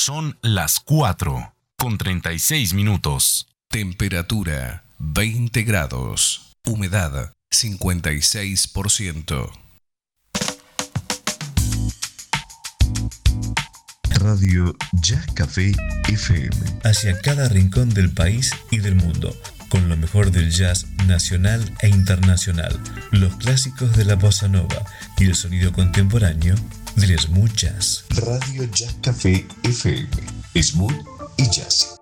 Son las 4:36. Temperatura 20 grados. Humedad 56%. Radio Jazz Café FM. Hacia cada rincón del país y del mundo, con lo mejor del jazz nacional e internacional, los clásicos de la bossa nova y el sonido contemporáneo del smooth jazz. Radio Jazz Café FM. Smooth y jazz.